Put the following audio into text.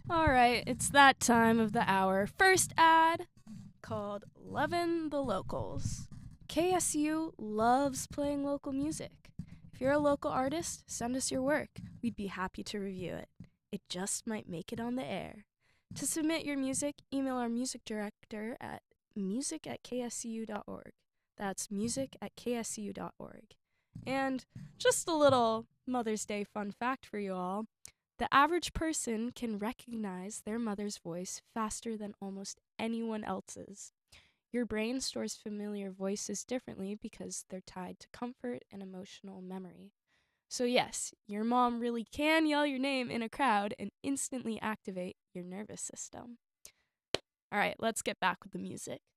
All right, it's that time of the hour. First ad called Lovin' the Locals. KSU loves playing local music. If you're a local artist, send us your work. We'd be happy to review it. It just might make it on the air. To submit your music, email our music director at music@ksu.org. That's music@ksu.org. And just a little Mother's Day fun fact for you all. The average person can recognize their mother's voice faster than almost anyone else's. Your brain stores familiar voices differently because they're tied to comfort and emotional memory. So, yes, your mom really can yell your name in a crowd and instantly activate your nervous system. All right, let's get back with the music.